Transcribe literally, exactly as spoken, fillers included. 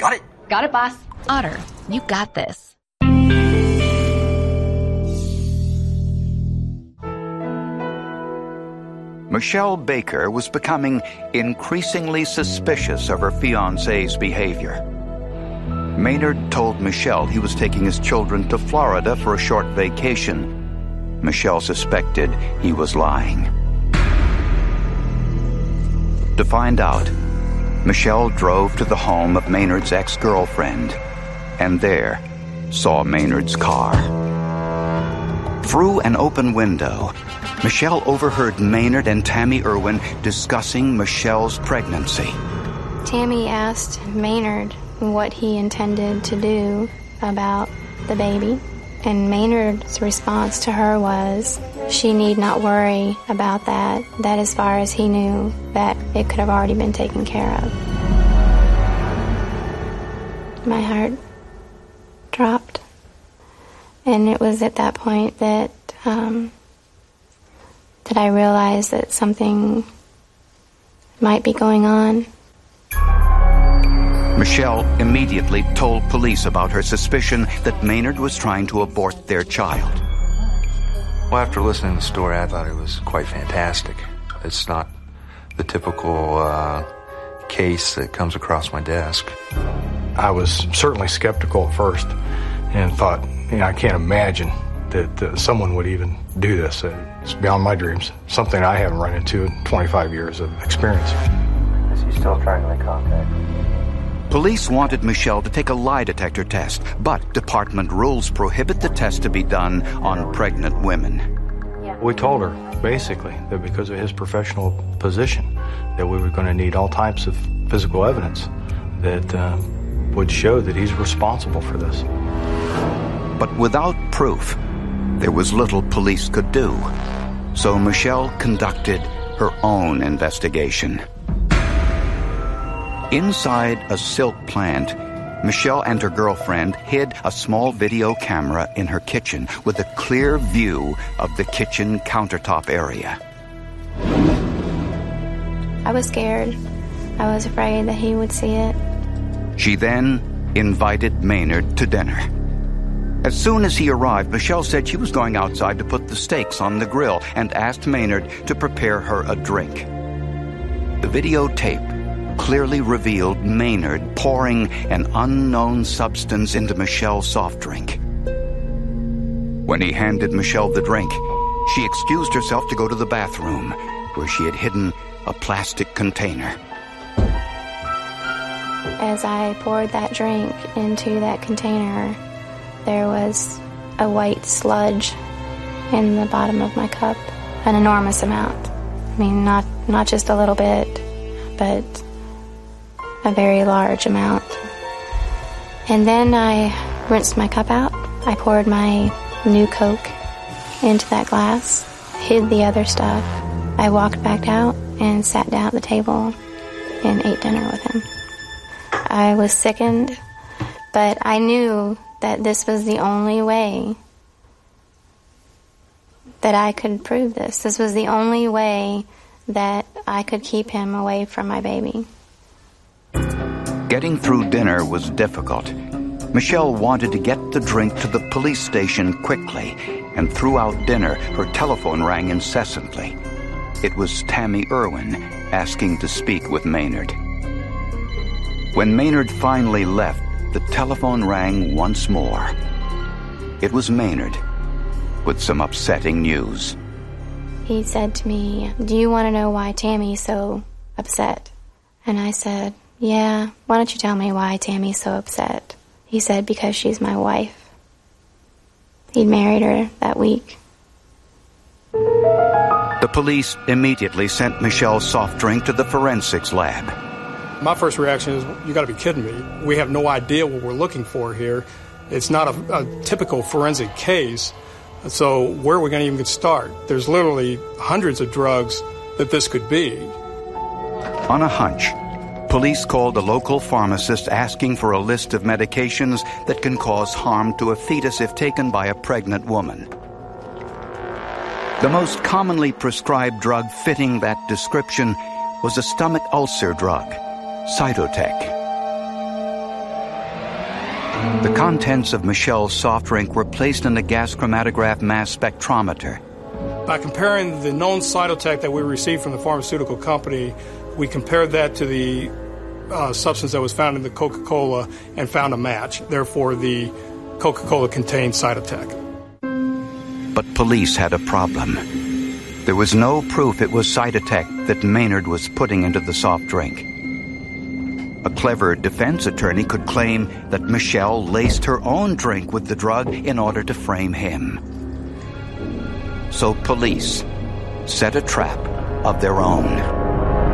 Got it. Got it, boss. Otter, you got this. Michelle Baker was becoming increasingly suspicious of her fiancé's behavior. Maynard told Michelle he was taking his children to Florida for a short vacation. Michelle suspected he was lying. To find out, Michelle drove to the home of Maynard's ex-girlfriend, and there saw Maynard's car. Through an open window, Michelle overheard Maynard and Tammy Irwin discussing Michelle's pregnancy. Tammy asked Maynard what he intended to do about the baby, and Maynard's response to her was, she need not worry about that, that as far as he knew, that it could have already been taken care of. My heart dropped, and it was at that point that um, that I realized that something might be going on. Michelle immediately told police about her suspicion that Maynard was trying to abort their child. Well, after listening to the story, I thought it was quite fantastic. It's not the typical uh, case that comes across my desk. I was certainly skeptical at first and thought, you know, I can't imagine that uh, someone would even do this. It's beyond my dreams. Something I haven't run into in twenty-five years of experience. Is he still trying to make contact? Police wanted Michelle to take a lie detector test, but department rules prohibit the test to be done on pregnant women. We told her, basically, that because of his professional position, that we were going to need all types of physical evidence that uh, would show that he's responsible for this. But without proof, there was little police could do. So Michelle conducted her own investigation. Inside a silk plant, Michelle and her girlfriend hid a small video camera in her kitchen with a clear view of the kitchen countertop area. I was scared. I was afraid that he would see it. She then invited Maynard to dinner. As soon as he arrived, Michelle said she was going outside to put the steaks on the grill and asked Maynard to prepare her a drink. The videotape clearly revealed Maynard pouring an unknown substance into Michelle's soft drink. When he handed Michelle the drink, she excused herself to go to the bathroom, where she had hidden a plastic container. As I poured that drink into that container, there was a white sludge in the bottom of my cup, an enormous amount. I mean, not, not just a little bit, but a very large amount. And then I rinsed my cup out. I poured my new Coke into that glass, hid the other stuff. I walked back out and sat down at the table and ate dinner with him. I was sickened, but I knew that this was the only way that I could prove this. This was the only way that I could keep him away from my baby. Getting through dinner was difficult. Michelle wanted to get the drink to the police station quickly, and throughout dinner, her telephone rang incessantly. It was Tammy Irwin asking to speak with Maynard. When Maynard finally left, the telephone rang once more. It was Maynard with some upsetting news. He said to me, "Do you want to know why Tammy's so upset?" And I said, "Yeah, why don't you tell me why Tammy's so upset?" He said, "Because she's my wife." He'd married her that week. The police immediately sent Michelle's soft drink to the forensics lab. My first reaction is, you got to be kidding me. We have no idea what we're looking for here. It's not a, a typical forensic case. So where are we going to even start? There's literally hundreds of drugs that this could be. On a hunch, police called a local pharmacist asking for a list of medications that can cause harm to a fetus if taken by a pregnant woman. The most commonly prescribed drug fitting that description was a stomach ulcer drug, Cytotec. The contents of Michelle's soft drink were placed in a gas chromatograph mass spectrometer. By comparing the known cytotec that we received from the pharmaceutical company, we compared that to the uh, substance that was found in the Coca-Cola and found a match. Therefore, the Coca-Cola contained cytotec. But police had a problem. There was no proof it was cytotec that Maynard was putting into the soft drink. A clever defense attorney could claim that Michelle laced her own drink with the drug in order to frame him. So police set a trap of their own.